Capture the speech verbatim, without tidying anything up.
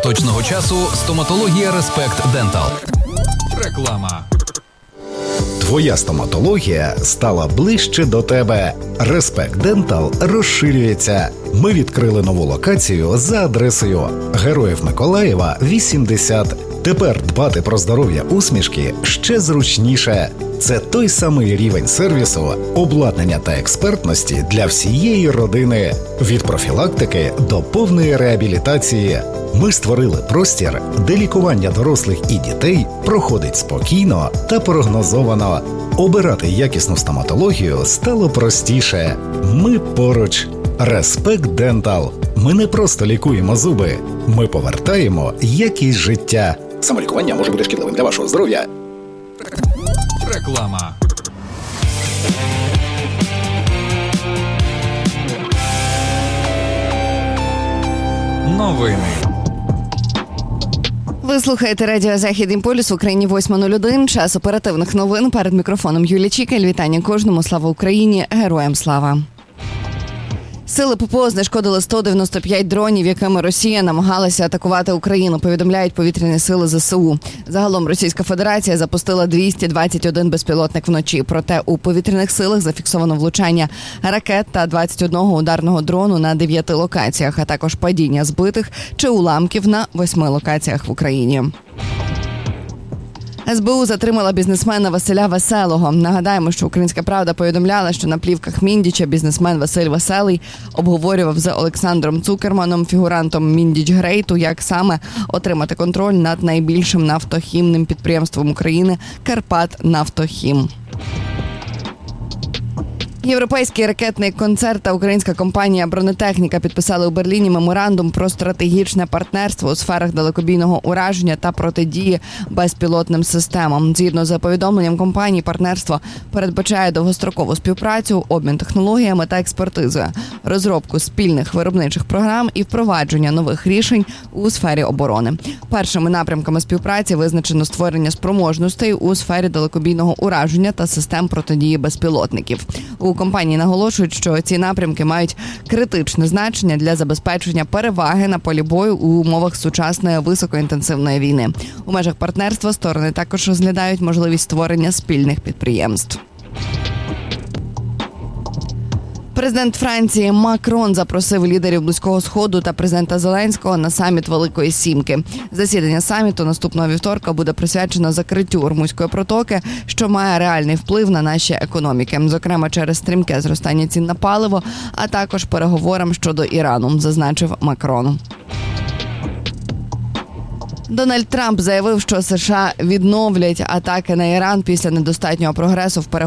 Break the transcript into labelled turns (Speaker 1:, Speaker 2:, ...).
Speaker 1: точного часу стоматологія Респект Дентал. Реклама.
Speaker 2: Твоя стоматологія стала ближче до тебе. Респект Дентал розширюється. Ми відкрили нову локацію за адресою Героїв Миколаєва, вісімдесят. Тепер дбати про здоров'я усмішки ще зручніше. Це той самий рівень сервісу, обладнання та експертності для всієї родини. Від профілактики до повної реабілітації. Ми створили простір, де лікування дорослих і дітей проходить спокійно та прогнозовано. Обирати якісну стоматологію стало простіше. Ми поруч. Респект Дентал. Ми не просто лікуємо зуби. Ми повертаємо якість життя. Самолікування може бути шкідливим для вашого здоров'я.
Speaker 1: Реклама. Новини.
Speaker 3: Ви слухаєте радіо Захід Імполіс в Україні восьма нуль один. Час оперативних новин. Перед мікрофоном Юлія Чікаль. Вітання кожному. Слава Україні. Героям слава. Сили ППО знешкодили сто дев'яносто п'ять дронів, якими Росія намагалася атакувати Україну, повідомляють повітряні сили ЗСУ. Загалом Російська Федерація запустила двісті двадцять один безпілотник вночі. Проте у повітряних силах зафіксовано влучання ракет та двадцять один ударного дрону на дев'яти локаціях, а також падіння збитих чи уламків на восьми локаціях в Україні. ес бе у затримала бізнесмена Василя Веселого. Нагадаємо, що «Українська правда» повідомляла, що на плівках Міндіча бізнесмен Василь Веселий обговорював з Олександром Цукерманом, фігурантом Міндіч-Грейту, як саме отримати контроль над найбільшим нафтохімним підприємством України «Карпатнафтохім». Європейський ракетний концерн та українська компанія «Бронетехніка» підписали у Берліні меморандум про стратегічне партнерство у сферах далекобійного ураження та протидії безпілотним системам. Згідно з повідомленням компанії, партнерство передбачає довгострокову співпрацю, обмін технологіями та експертизою, розробку спільних виробничих програм і впровадження нових рішень у сфері оборони. Першими напрямками співпраці визначено створення спроможностей у сфері далекобійного ураження та систем протидії безпілотників. У компанії наголошують, що ці напрямки мають критичне значення для забезпечення переваги на полі бою у умовах сучасної високоінтенсивної війни. У межах партнерства сторони також розглядають можливість створення спільних підприємств. Президент Франції Макрон запросив лідерів Близького Сходу та президента Зеленського на саміт Великої Сімки. Засідання саміту наступного вівторка буде присвячено закриттю Ормузької протоки, що має реальний вплив на наші економіки, зокрема через стрімке зростання цін на паливо, а також переговорам щодо Ірану, зазначив Макрон. Дональд Трамп заявив, що США відновлять атаки на Іран після недостатнього прогресу в переговорах